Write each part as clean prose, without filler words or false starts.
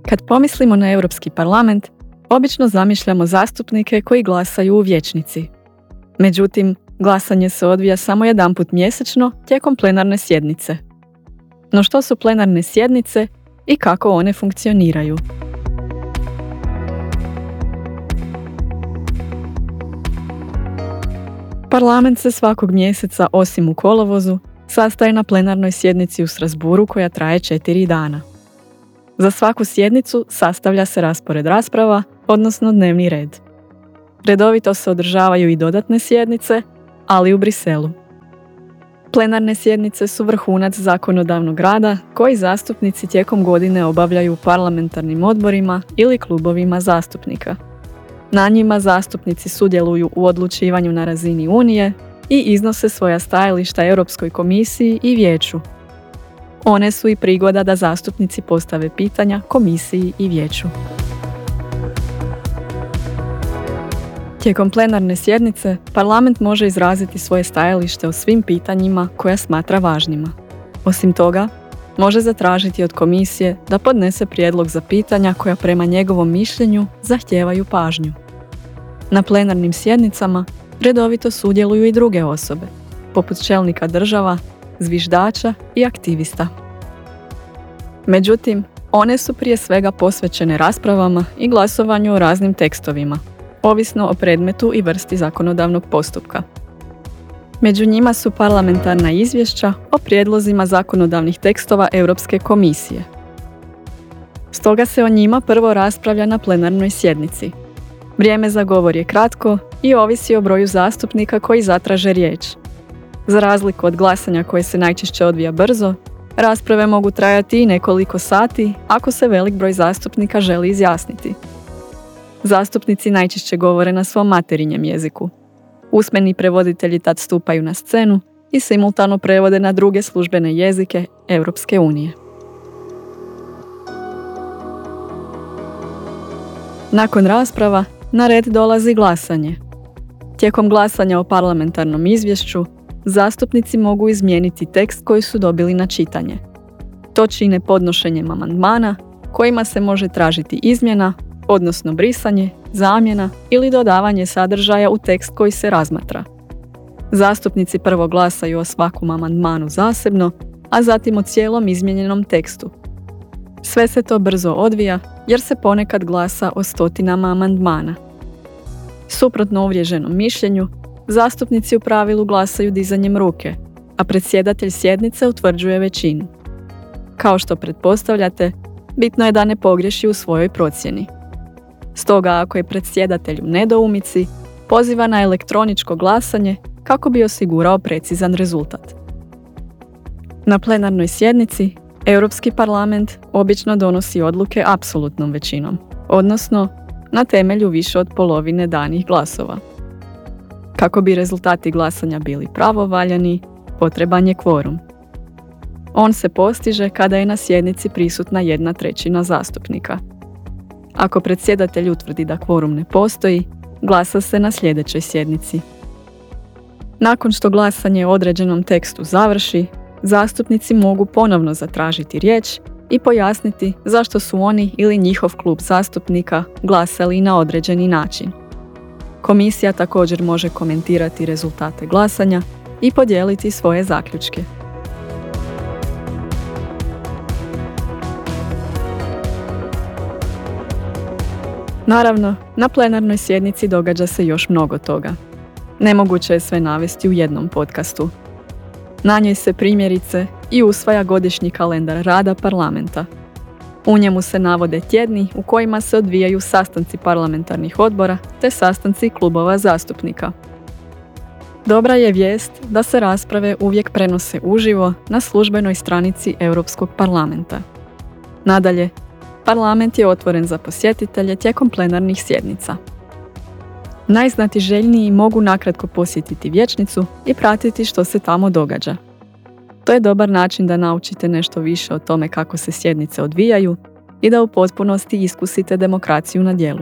Kad pomislimo na Europski parlament, obično zamišljamo zastupnike koji glasaju u vijećnici. Međutim, glasanje se odvija samo jedanput mjesečno tijekom plenarne sjednice. No što su plenarne sjednice i kako one funkcioniraju? Parlament se svakog mjeseca, osim u kolovozu, sastaje na plenarnoj sjednici u Strasbourgu koja traje 4 dana. Za svaku sjednicu sastavlja se raspored rasprava, odnosno dnevni red. Redovito se održavaju i dodatne sjednice, ali u Briselu. Plenarne sjednice su vrhunac zakonodavnog rada koji zastupnici tijekom godine obavljaju u parlamentarnim odborima ili klubovima zastupnika. Na njima zastupnici sudjeluju u odlučivanju na razini Unije i iznose svoja stajališta Europskoj komisiji i vijeću. One su i prigoda da zastupnici postave pitanja komisiji i vijeću. Tijekom plenarne sjednice, parlament može izraziti svoje stajalište o svim pitanjima koja smatra važnima. Osim toga, može zatražiti od komisije da podnese prijedlog za pitanja koja prema njegovom mišljenju zahtijevaju pažnju. Na plenarnim sjednicama redovito sudjeluju i druge osobe, poput čelnika država, zviždača i aktivista. Međutim, one su prije svega posvećene raspravama i glasovanju o raznim tekstovima, ovisno o predmetu i vrsti zakonodavnog postupka. Među njima su parlamentarna izvješća o prijedlozima zakonodavnih tekstova Europske komisije. Stoga se o njima prvo raspravlja na plenarnoj sjednici. Vrijeme za govor je kratko i ovisi o broju zastupnika koji zatraže riječ. Za razliku od glasanja koje se najčešće odvija brzo, rasprave mogu trajati i nekoliko sati ako se velik broj zastupnika želi izjasniti. Zastupnici najčešće govore na svom materinjem jeziku. Usmeni prevoditelji tad stupaju na scenu i simultano prevode na druge službene jezike Europske unije. Nakon rasprava, na red dolazi glasanje. Tijekom glasanja o parlamentarnom izvješću, zastupnici mogu izmijeniti tekst koji su dobili na čitanje. To čine podnošenjem amandmana, kojima se može tražiti izmjena, odnosno brisanje, zamjena ili dodavanje sadržaja u tekst koji se razmatra. Zastupnici prvo glasaju o svakom amandmanu zasebno, a zatim o cijelom izmijenjenom tekstu. Sve se to brzo odvija jer se ponekad glasa o stotinama amandmana. Suprotno uvriježenom mišljenju, zastupnici u pravilu glasaju dizanjem ruke, a predsjedatelj sjednice utvrđuje većinu. Kao što pretpostavljate, bitno je da ne pogriješi u svojoj procjeni. Stoga, ako je predsjedatelj u nedoumici, poziva na elektroničko glasanje kako bi osigurao precizan rezultat. Na plenarnoj sjednici, Europski parlament obično donosi odluke apsolutnom većinom, odnosno na temelju više od polovine danih glasova. Kako bi rezultati glasanja bili pravovaljani, potreban je kvorum. On se postiže kada je na sjednici prisutna 1/3 zastupnika. Ako predsjedatelj utvrdi da kvorum ne postoji, glasa se na sljedećoj sjednici. Nakon što glasanje o određenom tekstu završi, zastupnici mogu ponovno zatražiti riječ i pojasniti zašto su oni ili njihov klub zastupnika glasali na određeni način. Komisija također može komentirati rezultate glasanja i podijeliti svoje zaključke. Naravno, na plenarnoj sjednici događa se još mnogo toga. Nemoguće je sve navesti u jednom podcastu. Na njoj se primjerice i usvaja godišnji kalendar rada parlamenta. U njemu se navode tjedni u kojima se odvijaju sastanci parlamentarnih odbora te sastanci klubova zastupnika. Dobra je vijest da se rasprave uvijek prenose uživo na službenoj stranici Europskog parlamenta. Nadalje, parlament je otvoren za posjetitelje tijekom plenarnih sjednica. Najznatiželjniji mogu nakratko posjetiti vijećnicu i pratiti što se tamo događa. To je dobar način da naučite nešto više o tome kako se sjednice odvijaju i da u potpunosti iskusite demokraciju na djelu.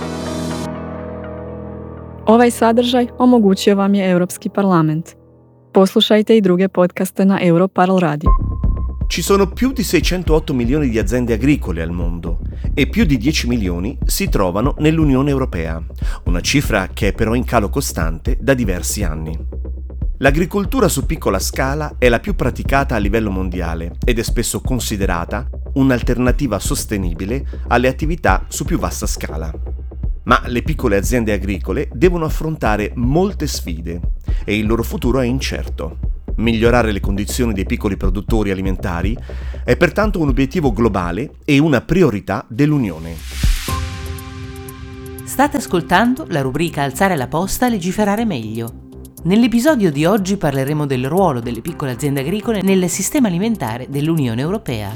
Ovaj sadržaj omogućio vam je Europski parlament. Poslušajte i druge podcaste na Europarl Radio. Ci sono più di 608 milioni di aziende agricole al mondo e più di 10 milioni si trovano nell'Unione Europea, una cifra che è però in calo costante da diversi anni. L'agricoltura su piccola scala è la più praticata a livello mondiale ed è spesso considerata un'alternativa sostenibile alle attività su più vasta scala. Ma le piccole aziende agricole devono affrontare molte sfide e il loro futuro è incerto. Migliorare le condizioni dei piccoli produttori alimentari è pertanto un obiettivo globale e una priorità dell'Unione. State ascoltando la rubrica Alzare la posta e legiferare meglio. Nell'episodio di oggi parleremo del ruolo delle piccole aziende agricole nel sistema alimentare dell'Unione Europea.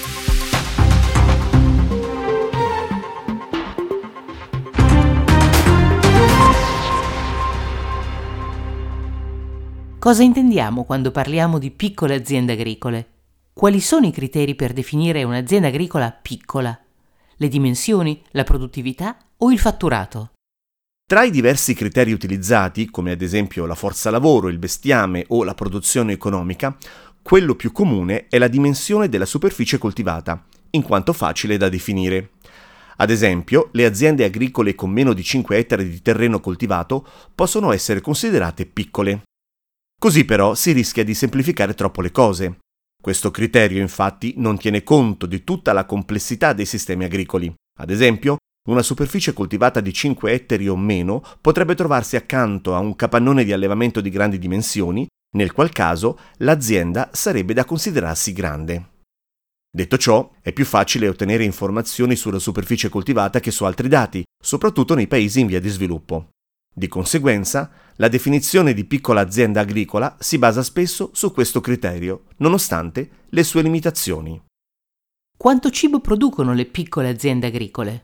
Cosa intendiamo quando parliamo di piccole aziende agricole? Quali sono i criteri per definire un'azienda agricola piccola? Le dimensioni, la produttività o il fatturato? Tra i diversi criteri utilizzati, come ad esempio la forza lavoro, il bestiame o la produzione economica, quello più comune è la dimensione della superficie coltivata, in quanto facile da definire. Ad esempio, le aziende agricole con meno di 5 ettari di terreno coltivato possono essere considerate piccole. Così però si rischia di semplificare troppo le cose. Questo criterio infatti non tiene conto di tutta la complessità dei sistemi agricoli. Ad esempio, una superficie coltivata di 5 ettari o meno potrebbe trovarsi accanto a un capannone di allevamento di grandi dimensioni, nel qual caso l'azienda sarebbe da considerarsi grande. Detto ciò, è più facile ottenere informazioni sulla superficie coltivata che su altri dati, soprattutto nei paesi in via di sviluppo. Di conseguenza, la definizione di piccola azienda agricola si basa spesso su questo criterio, nonostante le sue limitazioni. Quanto cibo producono le piccole aziende agricole?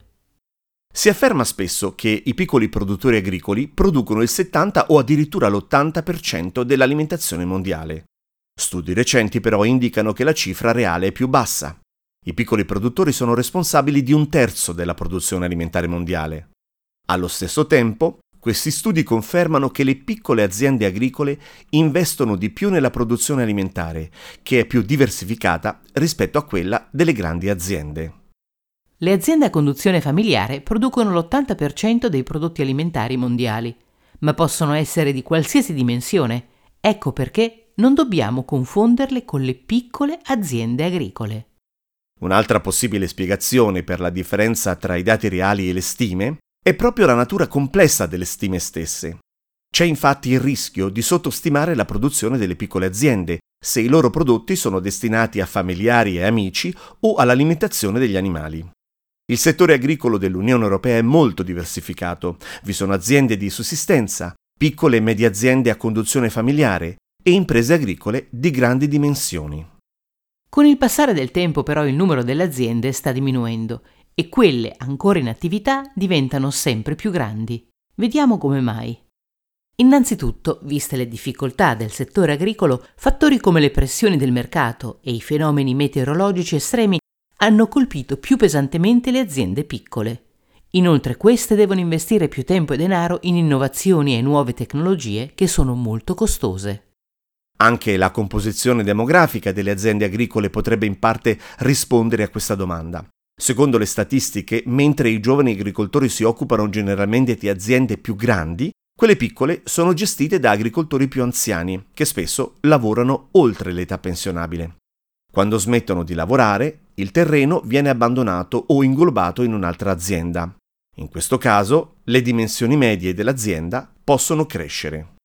Si afferma spesso che i piccoli produttori agricoli producono il 70 o addirittura l'80% dell'alimentazione mondiale. Studi recenti però indicano che la cifra reale è più bassa. I piccoli produttori sono responsabili di 1/3 della produzione alimentare mondiale. Allo stesso tempo, questi studi confermano che le piccole aziende agricole investono di più nella produzione alimentare, che è più diversificata rispetto a quella delle grandi aziende. Le aziende a conduzione familiare producono l'80% dei prodotti alimentari mondiali, ma possono essere di qualsiasi dimensione. Ecco perché non dobbiamo confonderle con le piccole aziende agricole. Un'altra possibile spiegazione per la differenza tra i dati reali e le stime è proprio la natura complessa delle stime stesse. C'è infatti il rischio di sottostimare la produzione delle piccole aziende se i loro prodotti sono destinati a familiari e amici o all'alimentazione degli animali. Il settore agricolo dell'Unione Europea è molto diversificato. Vi sono aziende di sussistenza, piccole e medie aziende a conduzione familiare e imprese agricole di grandi dimensioni. Con il passare del tempo però il numero delle aziende sta diminuendo e quelle ancora in attività diventano sempre più grandi. Vediamo come mai. Innanzitutto, viste le difficoltà del settore agricolo, fattori come le pressioni del mercato e i fenomeni meteorologici estremi hanno colpito più pesantemente le aziende piccole. Inoltre queste devono investire più tempo e denaro in innovazioni e nuove tecnologie che sono molto costose. Anche la composizione demografica delle aziende agricole potrebbe in parte rispondere a questa domanda. Secondo le statistiche, mentre i giovani agricoltori si occupano generalmente di aziende più grandi, quelle piccole sono gestite da agricoltori più anziani, che spesso lavorano oltre l'età pensionabile. Quando smettono di lavorare, il terreno viene abbandonato o inglobato in un'altra azienda. In questo caso, le dimensioni medie dell'azienda possono crescere.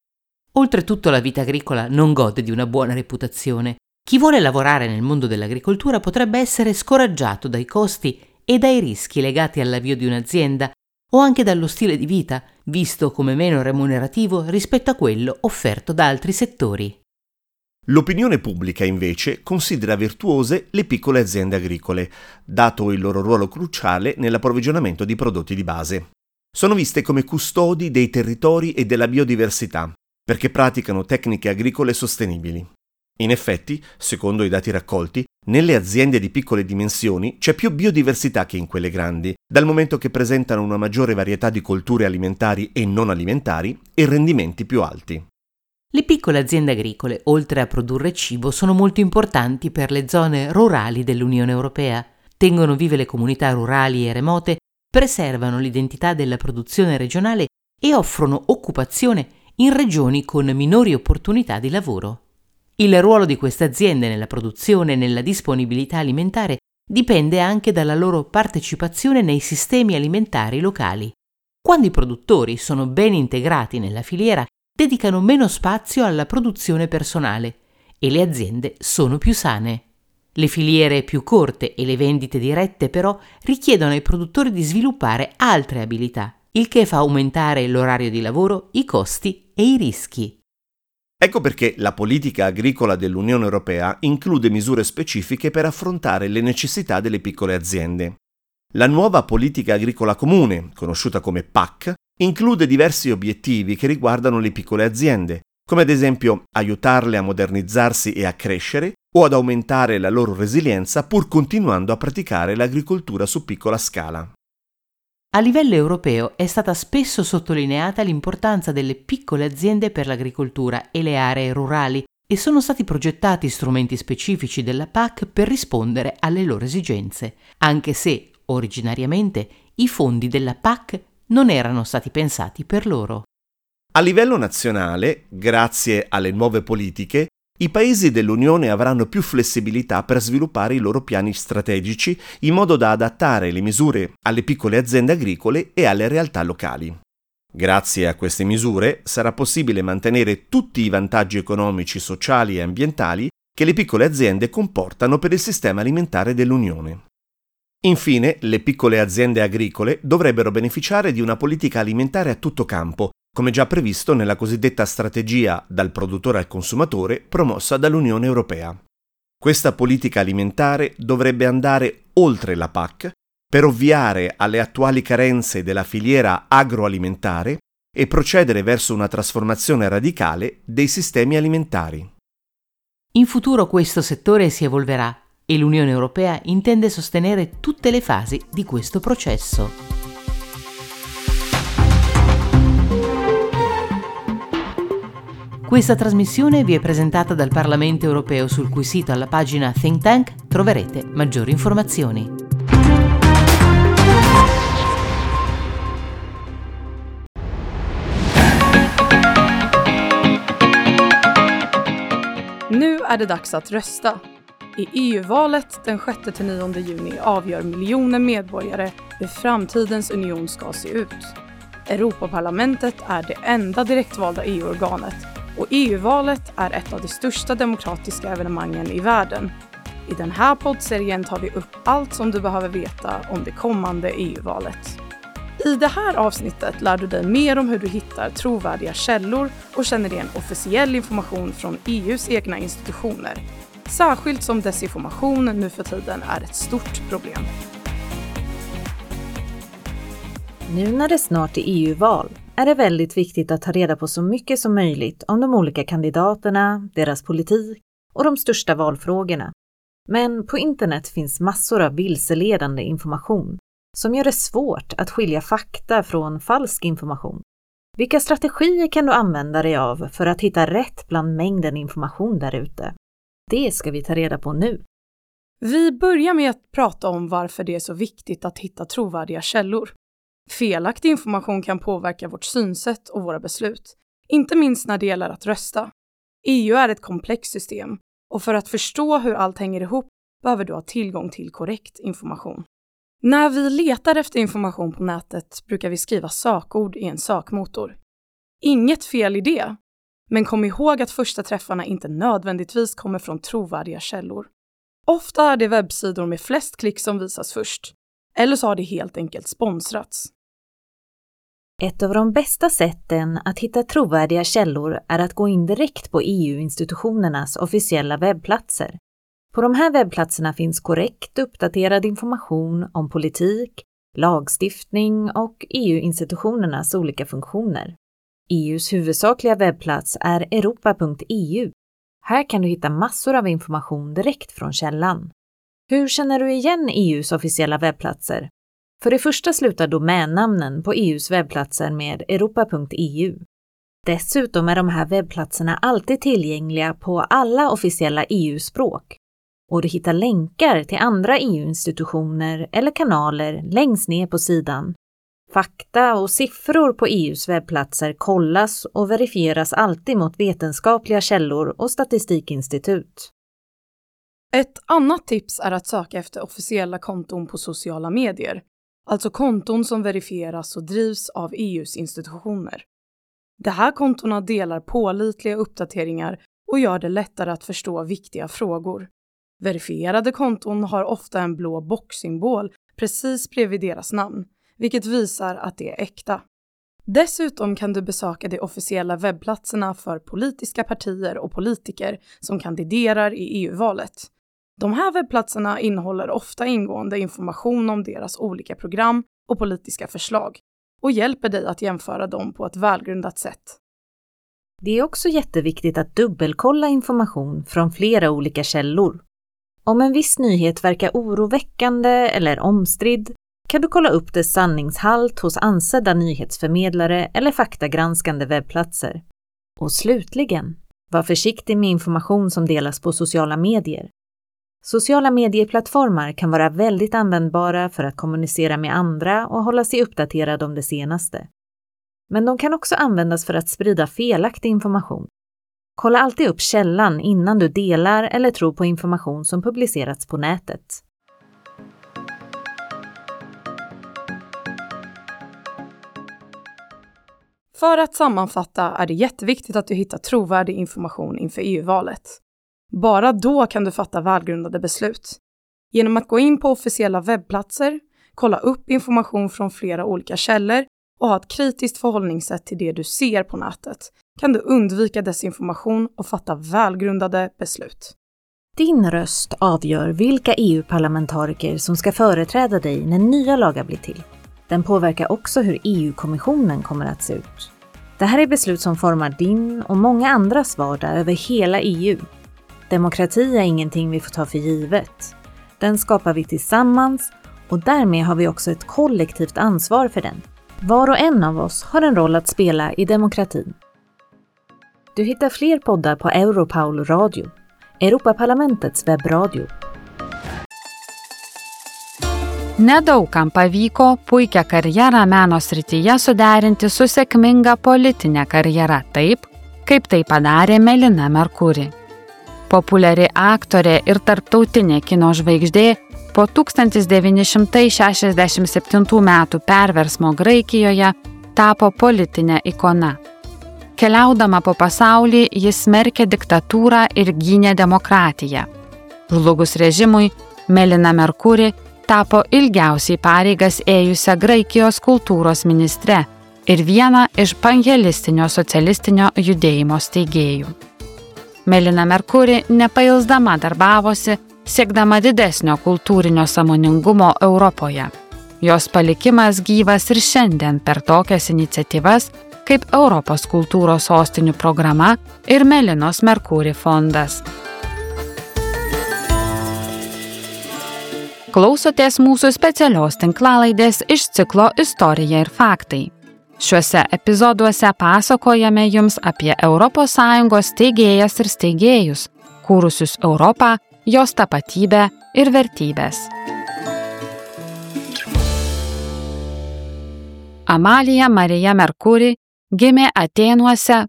Oltretutto la vita agricola non gode di una buona reputazione. Chi vuole lavorare nel mondo dell'agricoltura potrebbe essere scoraggiato dai costi e dai rischi legati all'avvio di un'azienda o anche dallo stile di vita, visto come meno remunerativo rispetto a quello offerto da altri settori. L'opinione pubblica, invece, considera virtuose le piccole aziende agricole, dato il loro ruolo cruciale nell'approvvigionamento di prodotti di base. Sono viste come custodi dei territori e della biodiversità, perché praticano tecniche agricole sostenibili. In effetti, secondo i dati raccolti, nelle aziende di piccole dimensioni c'è più biodiversità che in quelle grandi, dal momento che presentano una maggiore varietà di colture alimentari e non alimentari e rendimenti più alti. Le piccole aziende agricole, oltre a produrre cibo, sono molto importanti per le zone rurali dell'Unione Europea. Tengono vive le comunità rurali e remote, preservano l'identità della produzione regionale e offrono occupazione in regioni con minori opportunità di lavoro. Il ruolo di queste aziende nella produzione e nella disponibilità alimentare dipende anche dalla loro partecipazione nei sistemi alimentari locali. Quando i produttori sono ben integrati nella filiera, dedicano meno spazio alla produzione personale e le aziende sono più sane. Le filiere più corte e le vendite dirette però richiedono ai produttori di sviluppare altre abilità, il che fa aumentare l'orario di lavoro, i costi e i rischi. Ecco perché la politica agricola dell'Unione Europea include misure specifiche per affrontare le necessità delle piccole aziende. La nuova politica agricola comune, conosciuta come PAC, include diversi obiettivi che riguardano le piccole aziende, come ad esempio aiutarle a modernizzarsi e a crescere o ad aumentare la loro resilienza pur continuando a praticare l'agricoltura su piccola scala. A livello europeo è stata spesso sottolineata l'importanza delle piccole aziende per l'agricoltura e le aree rurali e sono stati progettati strumenti specifici della PAC per rispondere alle loro esigenze, anche se, originariamente, i fondi della PAC non erano stati pensati per loro. A livello nazionale, grazie alle nuove politiche, i paesi dell'Unione avranno più flessibilità per sviluppare i loro piani strategici in modo da adattare le misure alle piccole aziende agricole e alle realtà locali. Grazie a queste misure sarà possibile mantenere tutti i vantaggi economici, sociali e ambientali che le piccole aziende comportano per il sistema alimentare dell'Unione. Infine, le piccole aziende agricole dovrebbero beneficiare di una politica alimentare a tutto campo, come già previsto nella cosiddetta strategia dal produttore al consumatore promossa dall'Unione Europea. Questa politica alimentare dovrebbe andare oltre la PAC per ovviare alle attuali carenze della filiera agroalimentare e procedere verso una trasformazione radicale dei sistemi alimentari. In futuro questo settore si evolverà e l'Unione Europea intende sostenere tutte le fasi di questo processo. Questa trasmissione vi è presentata dal Parlamento Europeo, sul cui sito alla pagina Think Tank troverete maggiori informazioni. Nu är det dags att rösta. I EU-valet den 6-9 juni avgör miljoner medborgare hur framtidens union ska se ut. Europaparlamentet är det enda direktvalda EU-organet och EU-valet är ett av de största demokratiska evenemangen i världen. I den här poddserien tar vi upp allt som du behöver veta om det kommande EU-valet. I det här avsnittet lär du dig mer om hur du hittar trovärdiga källor och känner igen officiell information från EUs egna institutioner. Särskilt som desinformation nu för tiden är ett stort problem. Nu när det snart är EU-val är det väldigt viktigt att ta reda på så mycket som möjligt om de olika kandidaterna, deras politik och de största valfrågorna. Men på internet finns massor av vilseledande information som gör det svårt att skilja fakta från falsk information. Vilka strategier kan du använda dig av för att hitta rätt bland mängden information där ute? Det ska vi ta reda på nu. Vi börjar med att prata om varför det är så viktigt att hitta trovärdiga källor. Felaktig information kan påverka vårt synsätt och våra beslut, inte minst när det gäller att rösta. EU är ett komplext system och för att förstå hur allt hänger ihop behöver du ha tillgång till korrekt information. När vi letar efter information på nätet brukar vi skriva sökord i en sökmotor. Inget fel i det, men kom ihåg att första träffarna inte nödvändigtvis kommer från trovärdiga källor. Ofta är det webbsidor med flest klick som visas först, eller så har det helt enkelt sponsrats. Ett av de bästa sätten att hitta trovärdiga källor är att gå in direkt på EU-institutionernas officiella webbplatser. På de här webbplatserna finns korrekt uppdaterad information om politik, lagstiftning och EU-institutionernas olika funktioner. EUs huvudsakliga webbplats är europa.eu. Här kan du hitta massor av information direkt från källan. Hur känner du igen EUs officiella webbplatser? För det första slutar domännamnen på EUs webbplatser med europa.eu. Dessutom är de här webbplatserna alltid tillgängliga på alla officiella EU-språk. Och du hittar länkar till andra EU-institutioner eller kanaler längst ner på sidan. Fakta och siffror på EUs webbplatser kollas och verifieras alltid mot vetenskapliga källor och statistikinstitut. Ett annat tips är att söka efter officiella konton på sociala medier, alltså konton som verifieras och drivs av EUs institutioner. De här kontona delar pålitliga uppdateringar och gör det lättare att förstå viktiga frågor. Verifierade konton har ofta en blå boxsymbol precis bredvid deras namn, vilket visar att det är äkta. Dessutom kan du besöka de officiella webbplatserna för politiska partier och politiker som kandiderar i EU-valet. De här webbplatserna innehåller ofta ingående information om deras olika program och politiska förslag och hjälper dig att jämföra dem på ett välgrundat sätt. Det är också jätteviktigt att dubbelkolla information från flera olika källor. Om en viss nyhet verkar oroväckande eller omstridd kan du kolla upp dess sanningshalt hos ansedda nyhetsförmedlare eller faktagranskande webbplatser. Och slutligen, var försiktig med information som delas på sociala medier. Sociala medieplattformar kan vara väldigt användbara för att kommunicera med andra och hålla sig uppdaterad om det senaste. Men de kan också användas för att sprida felaktig information. Kolla alltid upp källan innan du delar eller tror på information som publicerats på nätet. För att sammanfatta är det jätteviktigt att du hittar trovärdig information inför EU-valet. Bara då kan du fatta välgrundade beslut. Genom att gå in på officiella webbplatser, kolla upp information från flera olika källor och ha ett kritiskt förhållningssätt till det du ser på nätet kan du undvika desinformation och fatta välgrundade beslut. Din röst avgör vilka EU-parlamentariker som ska företräda dig när nya lagar blir till. Den påverkar också hur EU-kommissionen kommer att se ut. Det här är beslut som formar din och många andras vardag över hela EU. Demokrati är ingenting vi får ta för givet. Den skapar vi tillsammans och därmed har vi också ett kollektivt ansvar för den. Var och en av oss har en roll att spela i demokratin. Du hittar fler poddar på Europaul Radio, Europaparlamentets webbradio. Nedaugam pavyko puikią karjerą meno srityje suderinti su sėkminga politinė karjera taip, kaip tai padarė Melina Mercuri. Populiari aktorė ir tarptautinė kino žvaigždė po 1967 metų perversmo Graikijoje tapo politinė ikona. Keliaudama po pasaulį, jis smerkė diktatūrą ir gynė demokratiją. Žlugus režimui, Melina Mercuri tapo ilgiausiai pareigas ėjusią Graikijos kultūros ministre ir viena iš pangelistinio socialistinio judėjimo steigėjų. Melina Mercuri nepailsdama darbavosi, siekdama didesnio kultūrinio sąmoningumo Europoje. Jos palikimas gyvas ir šiandien per tokias iniciatyvas kaip Europos kultūros sostinių programa ir Melinos Mercuri fondas. Klausotės mūsų specialios tinklalaidės iš ciklo Istorija ir faktai. Šiuose epizoduose pasakojame jums apie ES steigėjas ir steigėjus, kūrusius Europą, jos tapatybę ir vertybės. Amalija Marija Mercuri gimė Atėnuose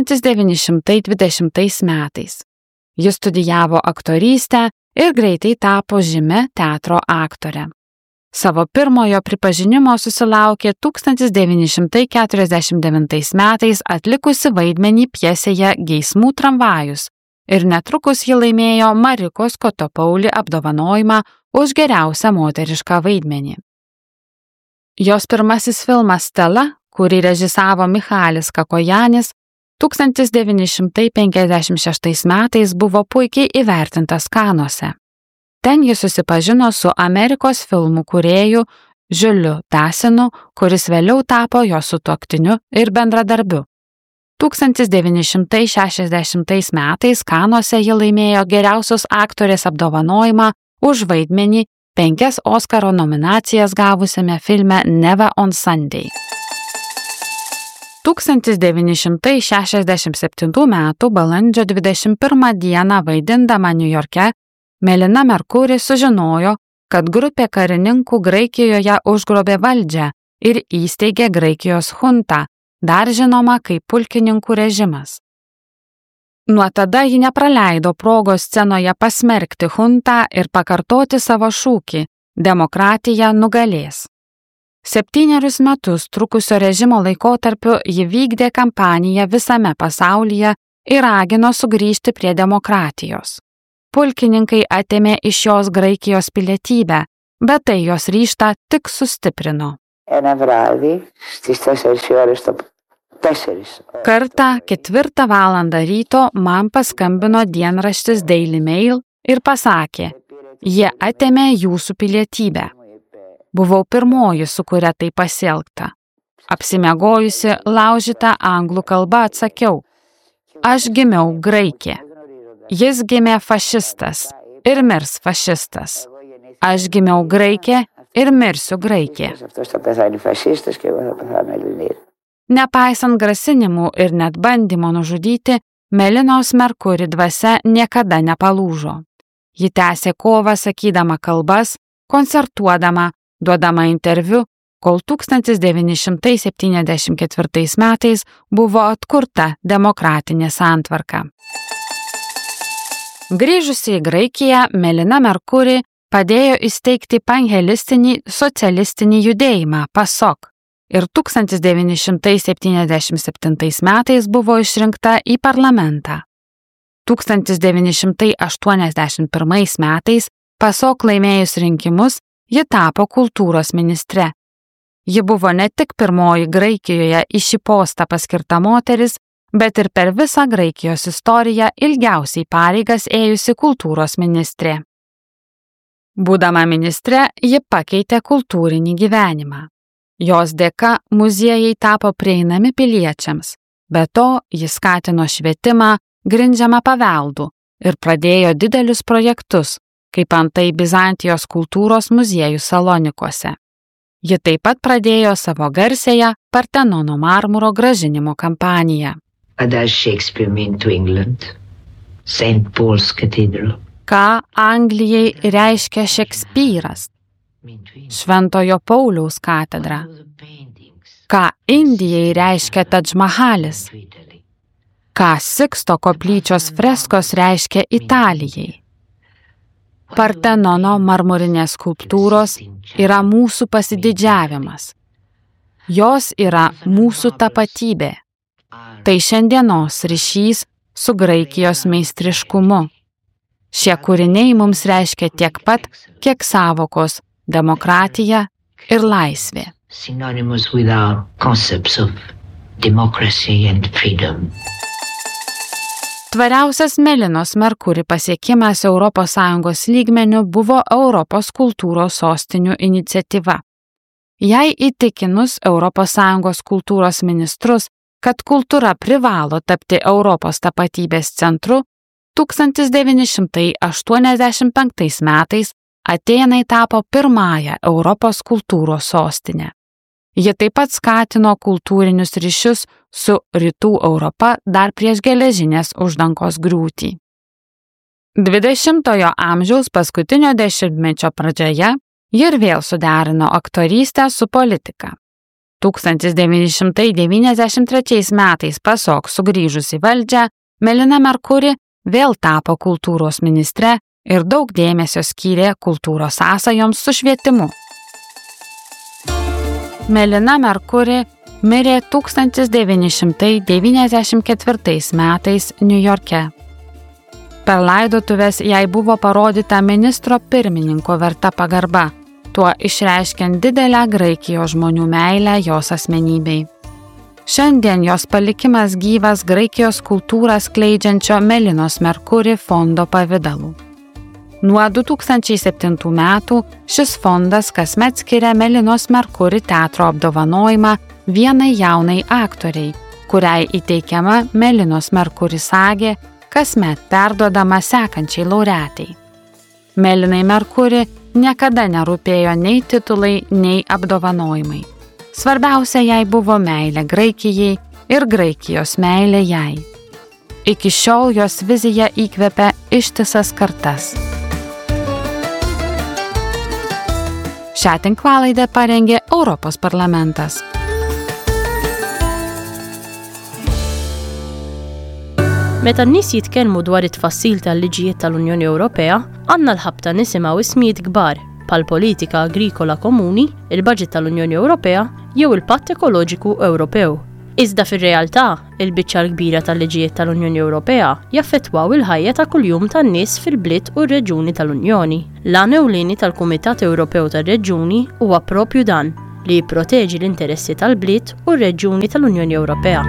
1920 metais. Ji studijavo aktorystę ir greitai tapo žymia teatro aktorė. Savo pirmojo pripažinimo susilaukė 1949 metais atlikusi vaidmenį pjesėje Geismų tramvajus ir netrukus ji laimėjo Marikos Kotopauli apdovanojimą už geriausią moterišką vaidmenį. Jos pirmasis filmas Stela, kurį režisavo Michalis Kakojanis, 1956 metais buvo puikiai įvertintas Kanuose. Ten ji susipažino su Amerikos filmų kūrėju Juliu Dasinu, kuris vėliau tapo jo sutuoktiniu ir bendradarbiu. 1960 metais Kanuose ji laimėjo geriausios aktorės apdovanojimą už vaidmenį 5 Oskaro nominacijas gavusiame filme Never on Sunday. 1967 m. balandžio 21 d. vaidindama Niujorke, Melina Mercuri sužinojo, kad grupė karininkų Graikijoje užgrobė valdžią ir įsteigė Graikijos chuntą, dar žinoma kaip pulkininkų režimas. Nuo tada ji nepraleido progos scenoje pasmerkti chuntą ir pakartoti savo šūkį „Demokratija nugalės“. 7 metus trukusio režimo laikotarpiu ji vykdė kampaniją visame pasaulyje ir ragino sugrįžti prie demokratijos. Pulkininkai atėmė iš jos Graikijos pilietybę, bet tai jos ryžtą tik sustiprino. Kartą 4 valandą ryto man paskambino dienraštis Daily Mail ir pasakė, jie atėmė jūsų pilietybę. Buvau pirmoji, su kuria tai pasielgta. Apsimiegojusi laužyta anglų kalba atsakiau, aš gimiau Graikė. Jis gimė fašistas ir mirs fašistas. Aš gimiau Graikė ir mirsiu Graikė. Nepaisant grasinimų ir net bandymo nužudyti, Melinos Mercuri dvasia niekada nepalūžo. Ji tęsė kovą sakydama kalbas, koncertuodama, duodama interviu, kol 1974 metais buvo atkurta demokratinė santvarka. Grįžusi į Graikiją, Melina Mercuri padėjo įsteigti panhelistinį socialistinį judėjimą PASOK ir 1977 metais buvo išrinkta į parlamentą. 1981 metais PASOK laimėjus rinkimus, ji tapo kultūros ministre. Ji buvo ne tik pirmoji Graikijoje į šį postą paskirta moteris, bet ir per visą Graikijos istoriją ilgiausiai pareigas ėjusi kultūros ministrė. Būdama ministre, ji pakeitė kultūrinį gyvenimą. Jos dėka muziejai tapo prieinami piliečiams, be to ji skatino švietimą, grindžiamą paveldų ir pradėjo didelius projektus, kaip antai Bizantijos kultūros muziejų Salonikuose. Ji taip pat pradėjo savo garsiąją Partenono marmuro grąžinimo kampaniją. Ką Anglijai reiškia Šekspyras? Šventojo Pauliaus katedra. Ką Indijai reiškia Tadž Mahalis? Ką Siksto koplyčios freskos reiškia Italijai? Partenono marmurinės skulptūros yra mūsų pasididžiavimas. Jos yra mūsų tapatybė. Tai šiandienos ryšys su Graikijos meistriškumu. Šie kūriniai mums reiškia tiek pat, kiek sąvokos demokratija ir laisvė. Tvariausias Melinos Mercuri pasiekimas ES lygmeniu buvo Europos kultūros sostinių iniciatyva. Jai įtikinus ES kultūros ministrus, kad kultūra privalo tapti Europos tapatybės centru, 1985 metais Atėnai tapo pirmąją Europos kultūros sostinę. Ji taip pat skatino kultūrinius ryšius su Rytų Europa dar prieš geležinės uždangos griūtį. 20-ojo amžiaus paskutinio dešimtmečio pradžioje ji ir vėl suderino aktorystę su politika. 1993 metais PASOK sugrįžus į valdžią, Melina Mercuri vėl tapo kultūros ministre ir daug dėmesio skyrė kultūros sąsajoms su švietimu. Melina Mercuri mirė 1994 metais Niujorke. Per laidotuves jai buvo parodyta ministro pirmininko verta pagarba, tuo išreiškiant didelę Graikijos žmonių meilę jos asmenybei. Šiandien jos palikimas gyvas Graikijos kultūrą skleidžiančio Melinos Mercuri fondo pavidalu. Nuo 2007 metų šis fondas kasmet skiria Melinos Mercuri teatro apdovanojimą vienai jaunai aktoriai, kuriai įteikiama Melinos Mercuri sagė, kasmet perduodama sekančiai laureatai. Melinai Mercuri niekada nerūpėjo nei titulai, nei apdovanojimai. Svarbiausia jai buvo meilė Graikijai, ir Graikijos meilė jai. Iki šiol jos vizija įkvepia ištisas kartas. Šią tinklalaidę parengė Europos parlamentas. Meta n-nies jitkellmu dwar it-tfassil tal-liġijiet tal-Unjoni Ewropea, għandna l-ħabta nisimgħu ismijiet kbar bħal politika agrikola komuni, il-budget tal-Unjoni Ewropea jew il-Patt Ekoloġiku Ewropew. Iżda fir-realtà, il-biċċa l-kbira tal-liġijiet tal-Unjoni Ewropea jaffettwaw il-ħajja ta' kuljum tan-nies fil-bliet u r-reġjuni tal-Unjoni. L-għan ewlieni tal-Kumitat Ewropew tar-Reġjuni huwa proprju dan li jipproteġi l-interessi tal-bliet u r-reġjuni tal-Unjoni Ewropea.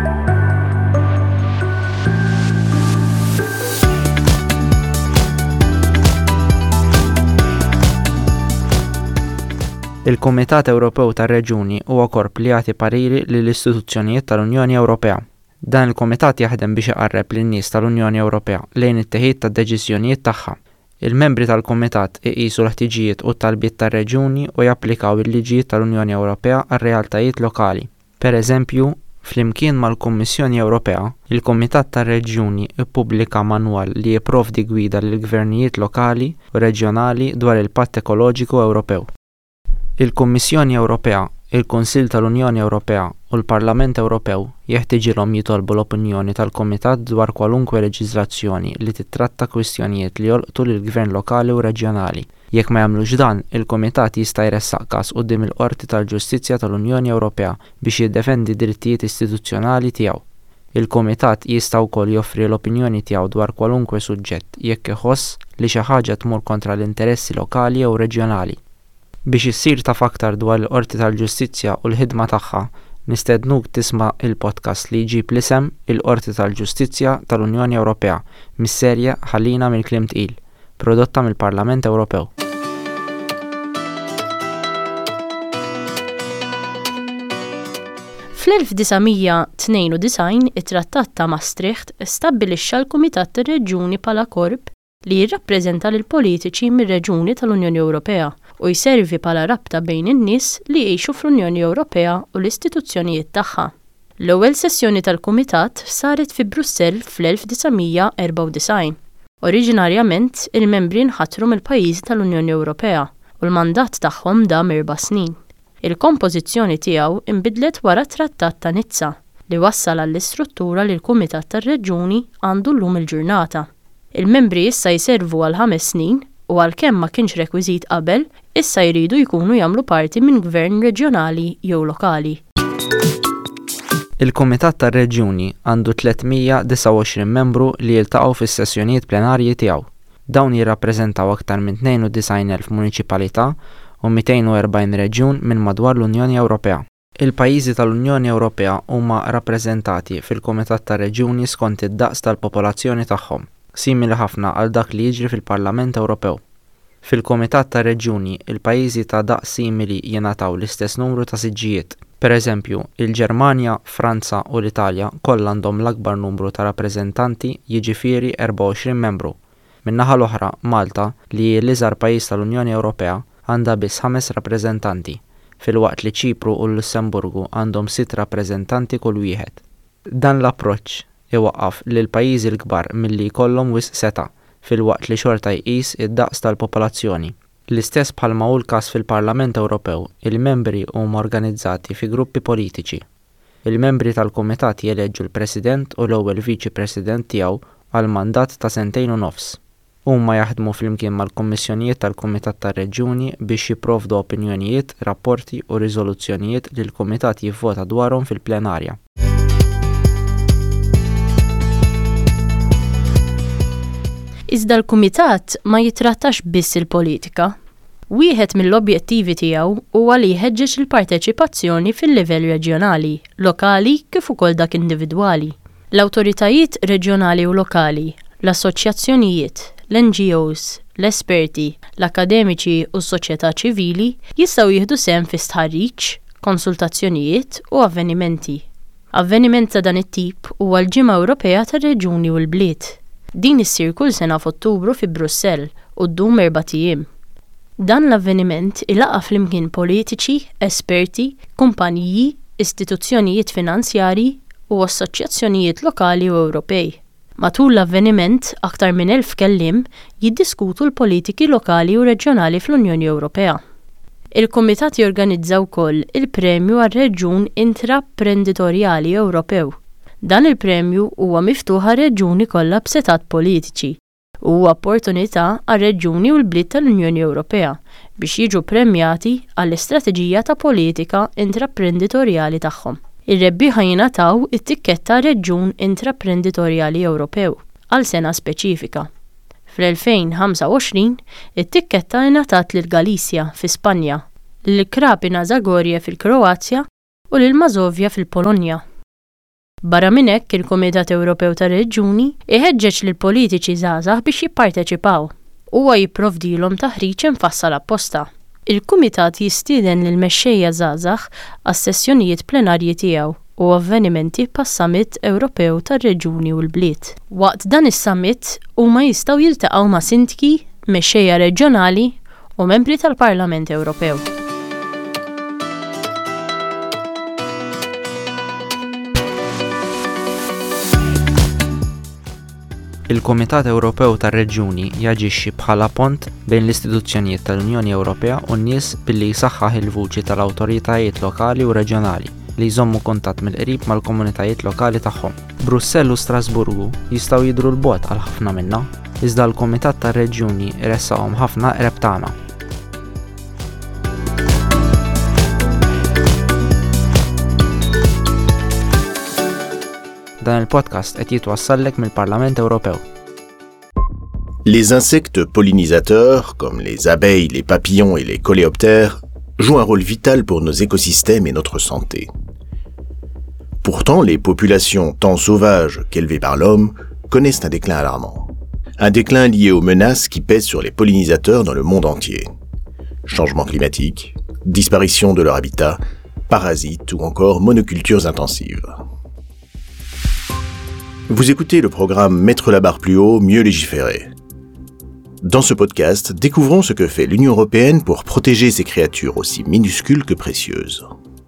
Il-Kumitat Ewropew tar-Reġjuni huwa korp li jagħti pariri lill-istituzzjonijiet tal-Unjoni Ewropea. Dan il-Kumitat jaħdem biex iqarreb lin-nies tal-Unjoni Ewropea lejn it-teħid tad-deċiżjonijiet tagħha. Il-membri tal-Kumitat iqisu l-ħtiġijiet u t-talbiet tar-reġjuni u japplikaw il-liġijiet tal-Unjoni Ewropea għar-realtajiet lokali. Pereżempju, flimkien mal-Kummissjoni Ewropea, il-Kumitat tar-Reġjuni ippubblika manwal li jipprovdi gwida lill-gvernijiet lokali u reġjonali dwar il-Patt Ekoloġiku Ewropew. Il-Kummissjoni Ewropea, il-Kunsill tal-Unjoni Ewropea u l-Parlament Ewropew jeħtieġilhom jitolbu l-opinjoni tal-Kumitat dwar kwalunkwe leġiżlazzjoni li titratta kwistjonijiet li jolqtu lill-Gvern lokali u reġjonali. Jekk ma jagħmlux dan, il-Kumitat jista' jressaq każ quddiem il-Qorti tal-Ġustizzja tal-Unjoni Ewropea biex jiddefendi drittijiet istituzzjonali tiegħu. Il-Kumitat jista' wkoll joffri l-opinjoni tiegħu dwar kwalunkwe suġġett jekk iħoss li xi ħaġa tmur kontra l-interessi lokali jew reġjonali. Biex issir taf aktar dwar il-Qorti tal-Ġustizzja u l-ħidma tagħha, nistednuk tisma' il-podcast li jġib l-isem il-Qorti tal-Ġustizzja tal-Unjoni Ewropea mis-serje Ħallina mill-kliem tqil, prodotta mill-Parlament Ewropew. Fl-1992 it-Trattat ta' Maastricht stabbilixxa l-Kumitat tar-Reġjuni bħala korp li jirrappreżenta lil politiċi mir-reġjuni tal-Unjoni Ewropea u jservi bħala rabta bejn in-nies li jgħixu fl-Unjoni Ewropea u l-istituzzjonijiet tagħha. L-ewwel sessjoni tal-Kumitat saret fi Brussell fl-1994. Oriġinarjament il-membri nħattru mill-pajjiżi tal-Unjoni Ewropea u l-mandat tagħhom dam 4 snin. Il-kompożizzjoni tiegħu inbidlet wara t-Trattat ta' Nizza li wassal għall-istruttura li l-Kumitat tar-Reġjuni għandu llum il-ġurnata. Il-membri issa jservu għal 5 snin u għalkemm ma kienx rekwiżit qabel, issa jridu jkunu jagħmlu parti minn gvern reġjonali jew lokali. Il-Kumitat tar-Reġjuni għandu 329 membru li jiltaqgħu fis-sessjonijiet plenarji tiegħu. Dawn jirrappreżentaw aktar minn 92,000 muniċipalità u 240 reġjun minn madwar l-Unjoni Ewropea. Il-pajjiżi tal-Unjoni Ewropea huma rappreżentati fil-Kumitat tar-Reġjuni skont id-daqs tal-popolazzjoni tagħhom, simili ħafna għal dak li jiġri fil-Parlament Ewropew. Fil-Kumitat tar-Reġjuni, il-pajjiżi ta' daqs simili jingħataw l-istess numru ta' siġġijiet. Pereżempju, il-Ġermanja, Franza u l-Italja kollha għandhom l-akbar numru ta' rappreżentanti, jiġifieri 24 membru. Min-naħa l-oħra, Malta, li hi l-iżgħar pajjiż tal-Unjoni Ewropea, għandha biss 5 rappreżentanti, filwaqt li Ċipru u l-Lussemburgu għandhom 6 rappreżentanti kull wieħed. Dan l-approċċ iwaqqaf lil pajjiżi l-kbar milli jkollhom wisq seta' filwaqt li xorta jqis id-daqs tal-popolazzjoni. L-istess bħalma hu l-każ fil-Parlament Ewropew, il-membri huma organizzati fi gruppi politiċi. Il-membri tal-Kumitat jeleġġu l-President u l-ewwel Viċi President tiegħu għal mandat ta' 2 snin u nofs. Huma jaħdmu flimkien mal-Kummissjonijiet tal-Kumitat tar-Reġjuni biex jipprovdu opinjonijiet, rapporti u riżoluzzjonijiet li l-Kumitat jivvota dwarhom fil-plenarja. Iżda l-Kumitat ma jitrattax biss il-politika. Wieħed mill-objettivi tiegħu huwa li jħeġġeġ il-parteċipazzjoni fil-livell reġjonali, lokali kif ukoll dak individwali. L-awtoritajiet reġjonali u lokali, l-assoċjazzjonijiet, l-NGOs, l-esperti, l-akademiċi u s-soċjetà ċivili jistgħu jieħdu sehem fi stħarriġ, konsultazzjonijiet u avvenimenti. Avveniment ta' dan it-tip huwa l-Ġimgħa Ewropea tar-Reġjuni u l-Bliet. Din issir kull sena f'Ottubru fi Brussell u ddum 4 ijiem. Dan l-avveniment ilaqa' flimkien politiċi, esperti, kumpaniji, istituzzjonijiet finanzjarji, u assoċjazzjonijiet lokali u Ewropej. Matul l-avveniment, aktar minn 1000 kelliem jiddiskutu l-politiki lokali u reġjonali fl-Unjoni Ewropea. Il-Kumitat jorganizza wkoll il-Premju għar-Reġjun Intraprenditorjali Ewropew. Dan il-premju huwa miftuħ għar-reġjuni kollha b'setat politiċi u huwa opportunità għar-reġjuni u l-bliet tal-Unjoni Ewropea biex jiġu premjati għall-istrateġija ta' politika intraprenditorjali tagħhom. Ir-rebbieħa jingħataw it-tikketta Reġjun Intraprenditorjali Ewropew għal sena speċifika. Fl-2025 it-tikketta ngħatat lil Galizja fi Spanja, lil Krapina Zagorje fil-Kroazja u lil Mazovja fil-Polonja. Barra minn hekk il-Kumitat Ewropew tar-Reġjuni iħeġġeġ lil politiċi żgħażagħ biex jipparteċipaw. Huwa jipprovdilhom taħriġ infassal apposta. Il-Kumitat jistieden lil mexxejja żgħażagħ għas-sessjonijiet plenarji tiegħu u avvenimenti pas-Summit Ewropew tar-Reġjuni u l-Bliet. Waqt dan is-summit huma jistgħu jiltaqgħu ma' sindki, mexxejja reġjonali u membri tal-Parlament Ewropew. Il-Kumitat Ewropew tar-Reġjuni jaġixxi bħala pont bejn l-istituzzjonijiet tal-Unjoni Ewropea u n-nies billi jsaħħaħ il-vuċi tal-awtoritajiet lokali u reġjonali li jżommu kuntatt mill-qrib mal-komunitajiet lokali tagħhom. Brussell u Strasburgu jistgħu jidhru l-bogħod għal ħafna minnha, iżda l-Kumitat tar-Reġjuni iressaqhom ħafna qreb tagħna. Dan il-podcast qed jitwassallek mill-Parlament Ewropew. Les insectes pollinisateurs, comme les abeilles, les papillons et les coléoptères, jouent un rôle vital pour nos écosystèmes et notre santé. Pourtant, les populations tant sauvages qu'élevées par l'homme connaissent un déclin alarmant. Un déclin lié aux menaces qui pèsent sur les pollinisateurs dans le monde entier. Changement climatique, disparition de leur habitat, parasites ou encore monocultures intensives. Vous écoutez le programme Mettre la barre plus haut, mieux légiférer. Dans ce podcast, découvrons ce que fait l'Union européenne pour protéger ces créatures aussi minuscules que précieuses.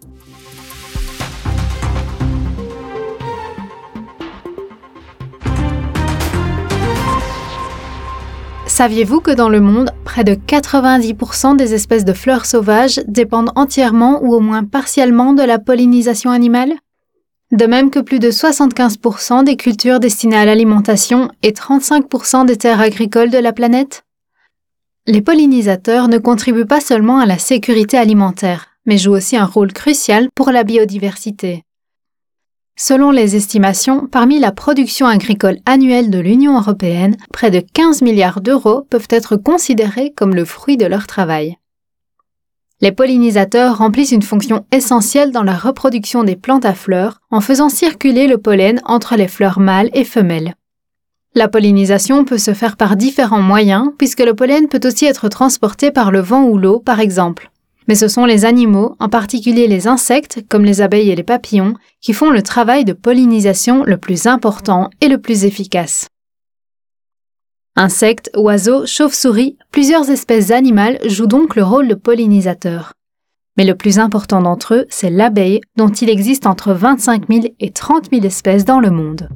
Saviez-vous que dans le monde, près de 90% des espèces de fleurs sauvages dépendent entièrement ou au moins partiellement de la pollinisation animale ? De même que plus de 75% des cultures destinées à l'alimentation et 35% des terres agricoles de la planète. Les pollinisateurs ne contribuent pas seulement à la sécurité alimentaire, mais jouent aussi un rôle crucial pour la biodiversité. Selon les estimations, parmi la production agricole annuelle de l'Union européenne, près de 15 milliards d'euros peuvent être considérés comme le fruit de leur travail. Les pollinisateurs remplissent une fonction essentielle dans la reproduction des plantes à fleurs en faisant circuler le pollen entre les fleurs mâles et femelles. La pollinisation peut se faire par différents moyens puisque le pollen peut aussi être transporté par le vent ou l'eau par exemple. Mais ce sont les animaux, en particulier les insectes comme les abeilles et les papillons, qui font le travail de pollinisation le plus important et le plus efficace. Insectes, oiseaux, chauves-souris, plusieurs espèces animales jouent donc le rôle de pollinisateur. Mais le plus important d'entre eux, c'est l'abeille, dont il existe entre 25 000 et 30 000 espèces dans le monde.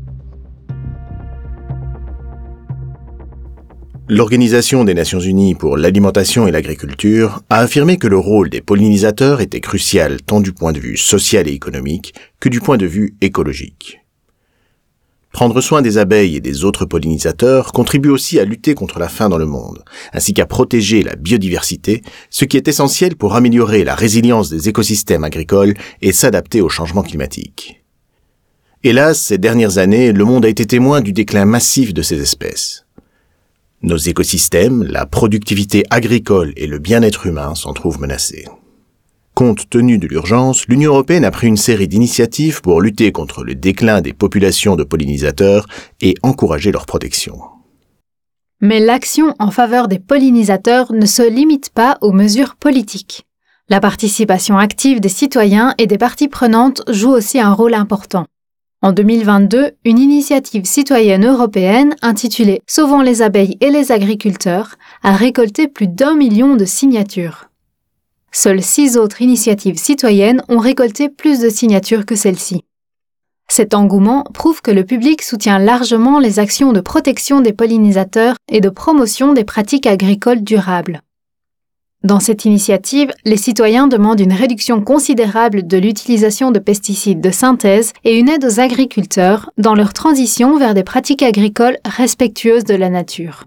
L'Organisation des Nations Unies pour l'alimentation et l'agriculture a affirmé que le rôle des pollinisateurs était crucial tant du point de vue social et économique que du point de vue écologique. Prendre soin des abeilles et des autres pollinisateurs contribue aussi à lutter contre la faim dans le monde, ainsi qu'à protéger la biodiversité, ce qui est essentiel pour améliorer la résilience des écosystèmes agricoles et s'adapter au changement climatique. Hélas, ces dernières années, le monde a été témoin du déclin massif de ces espèces. Nos écosystèmes, la productivité agricole et le bien-être humain s'en trouvent menacés. Compte tenu de l'urgence, l'Union européenne a pris une série d'initiatives pour lutter contre le déclin des populations de pollinisateurs et encourager leur protection. Mais l'action en faveur des pollinisateurs ne se limite pas aux mesures politiques. La participation active des citoyens et des parties prenantes joue aussi un rôle important. En 2022, une initiative citoyenne européenne intitulée « Sauvons les abeilles et les agriculteurs » a récolté plus d'1 million de signatures. Seules 6 autres initiatives citoyennes ont récolté plus de signatures que celle-ci. Cet engouement prouve que le public soutient largement les actions de protection des pollinisateurs et de promotion des pratiques agricoles durables. Dans cette initiative, les citoyens demandent une réduction considérable de l'utilisation de pesticides de synthèse et une aide aux agriculteurs dans leur transition vers des pratiques agricoles respectueuses de la nature.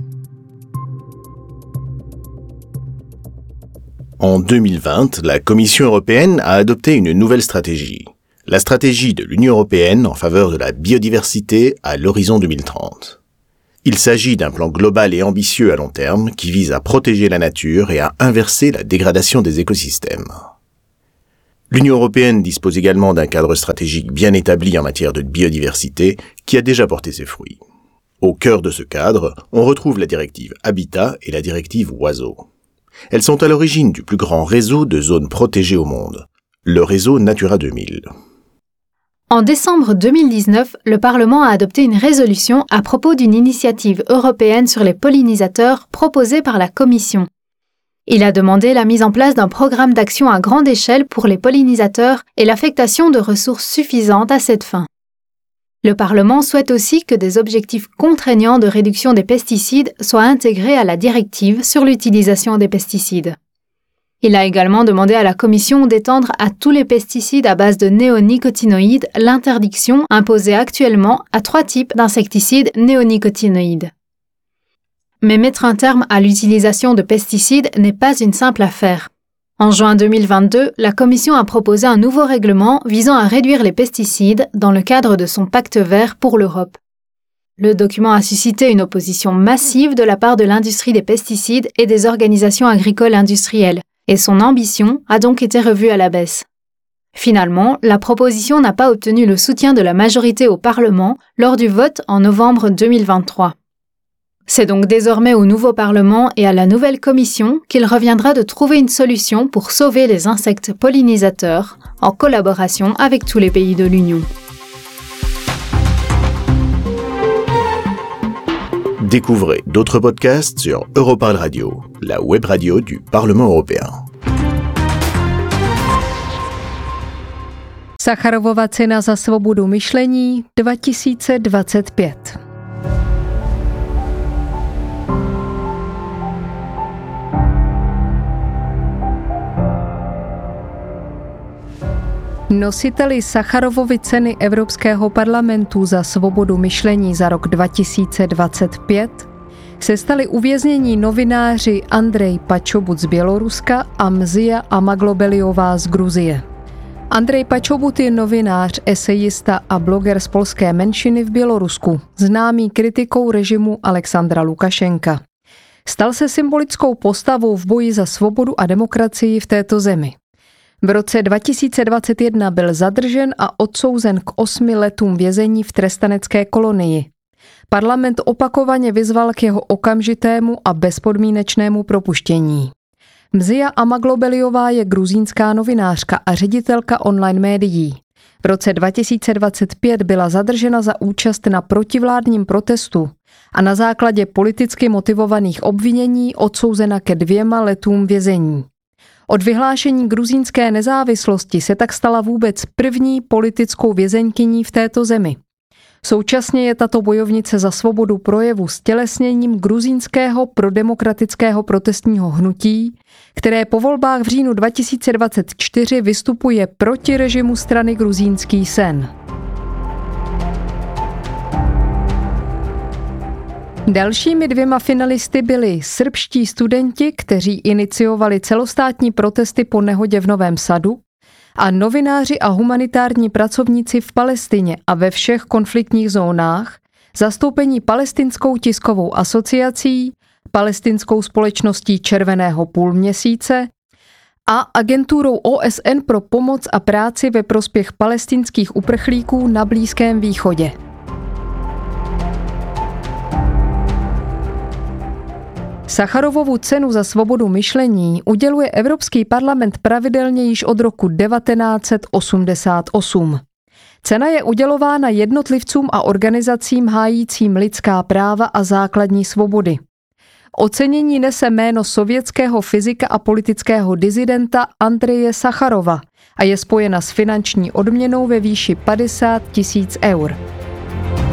En 2020, la Commission européenne a adopté une nouvelle stratégie. La stratégie de l'Union européenne en faveur de la biodiversité à l'horizon 2030. Il s'agit d'un plan global et ambitieux à long terme qui vise à protéger la nature et à inverser la dégradation des écosystèmes. L'Union européenne dispose également d'un cadre stratégique bien établi en matière de biodiversité qui a déjà porté ses fruits. Au cœur de ce cadre, on retrouve la directive Habitat et la directive Oiseaux. Elles sont à l'origine du plus grand réseau de zones protégées au monde, le réseau Natura 2000. En décembre 2019, le Parlement a adopté une résolution à propos d'une initiative européenne sur les pollinisateurs proposée par la Commission. Il a demandé la mise en place d'un programme d'action à grande échelle pour les pollinisateurs et l'affectation de ressources suffisantes à cette fin. Le Parlement souhaite aussi que des objectifs contraignants de réduction des pesticides soient intégrés à la directive sur l'utilisation des pesticides. Il a également demandé à la Commission d'étendre à tous les pesticides à base de néonicotinoïdes l'interdiction imposée actuellement à 3 types d'insecticides néonicotinoïdes. Mais mettre un terme à l'utilisation de pesticides n'est pas une simple affaire. En juin 2022, la Commission a proposé un nouveau règlement visant à réduire les pesticides dans le cadre de son pacte vert pour l'Europe. Le document a suscité une opposition massive de la part de l'industrie des pesticides et des organisations agricoles industrielles, et son ambition a donc été revue à la baisse. Finalement, la proposition n'a pas obtenu le soutien de la majorité au Parlement lors du vote en novembre 2023. C'est donc désormais au nouveau Parlement et à la nouvelle Commission qu'il reviendra de trouver une solution pour sauver les insectes pollinisateurs en collaboration avec tous les pays de l'Union. Découvrez d'autres podcasts sur Europarl Radio, la web radio du Parlement européen. Sacharovova cena za svobodu myšlení 2025. Nositeli Sacharovovy ceny Evropského parlamentu za svobodu myšlení za rok 2025 se stali uvěznění novináři Andrej Pačobut z Běloruska a Mzia Amaglobeliová z Gruzie. Andrej Pačobut je novinář, esejista a bloger z polské menšiny v Bělorusku, známý kritikou režimu Alexandra Lukašenka. Stal se symbolickou postavou v boji za svobodu a demokracii v této zemi. V roce 2021 byl zadržen a odsouzen k 8 letům vězení v trestanecké kolonii. Parlament opakovaně vyzval k jeho okamžitému a bezpodmínečnému propuštění. Mzia Amaglobeliová je gruzínská novinářka a ředitelka online médií. V roce 2025 byla zadržena za účast na protivládním protestu a na základě politicky motivovaných obvinění odsouzena ke 2 letům vězení. Od vyhlášení gruzínské nezávislosti se tak stala vůbec první politickou vězeňkyní v této zemi. Současně je tato bojovnice za svobodu projevu stělesněním gruzínského prodemokratického protestního hnutí, které po volbách v říjnu 2024 vystupuje proti režimu strany Gruzínský sen. Dalšími 2 finalisty byli srbští studenti, kteří iniciovali celostátní protesty po nehodě v Novém Sadu, a novináři a humanitární pracovníci v Palestině a ve všech konfliktních zónách, zastoupení Palestinskou tiskovou asociací, Palestinskou společností Červeného půlměsíce a agenturou OSN pro pomoc a práci ve prospěch palestinských uprchlíků na Blízkém východě. Sacharovovu cenu za svobodu myšlení uděluje Evropský parlament pravidelně již od roku 1988. Cena je udělována jednotlivcům a organizacím hájícím lidská práva a základní svobody. Ocenění nese jméno sovětského fyzika a politického disidenta Andreje Sacharova a je spojena s finanční odměnou ve výši 50 000 eur.